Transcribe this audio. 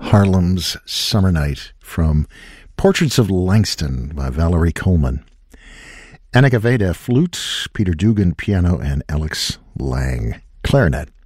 Harlem's Summer Night from Portraits of Langston by Valerie Coleman. Anna Gaveda, flute, Peter Dugan, piano, and Alex Lang, clarinet.